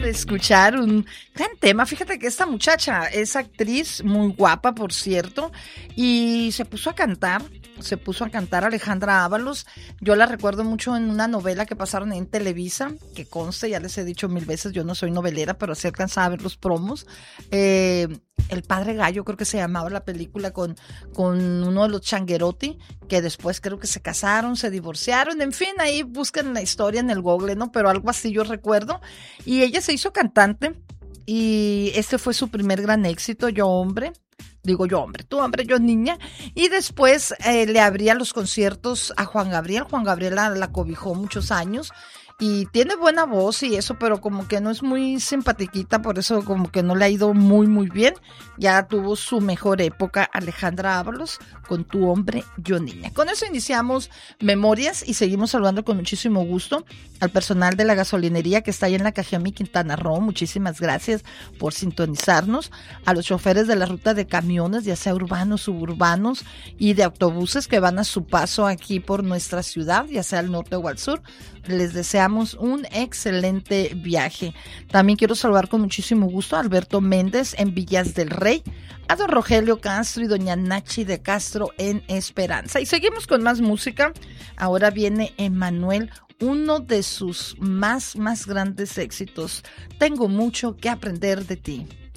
escuchar un gran tema. Fíjate que esta muchacha es actriz, muy guapa, por cierto, y se puso a cantar Alejandra Ábalos. Yo la recuerdo mucho en una novela que pasaron en Televisa, que conste, ya les he dicho 1000 veces, yo no soy novelera, pero sí alcanzaba a ver los promos. El Padre Gallo, creo que se llamaba la película, con uno de los Changuerotti, que después creo que se casaron, se divorciaron, en fin, ahí buscan la historia en el Google, ¿no? Pero algo así yo recuerdo. Y ella se hizo cantante y este fue su primer gran éxito, Yo Hombre. Digo yo hombre, tú hombre, yo niña. Y después le abría los conciertos a Juan Gabriel. Juan Gabriel la cobijó muchos años. Y tiene buena voz y eso, pero como que no es muy simpatiquita, por eso como que no le ha ido muy, muy bien. Ya tuvo su mejor época Alejandra Ábalos con Tu Hombre, Yo Niña. Con eso iniciamos Memorias y seguimos saludando con muchísimo gusto al personal de la gasolinería que está ahí en la Cajeme, Quintana Roo. Muchísimas gracias por sintonizarnos. A los choferes de la ruta de camiones, ya sea urbanos, suburbanos y de autobuses que van a su paso aquí por nuestra ciudad, ya sea al norte o al sur. Les deseamos un excelente viaje. También quiero saludar con muchísimo gusto a Alberto Méndez en Villas del Rey, a don Rogelio Castro y doña Nachi de Castro en Esperanza. Y seguimos con más música. Ahora viene Emmanuel, uno de sus más grandes éxitos. Tengo mucho que aprender de ti.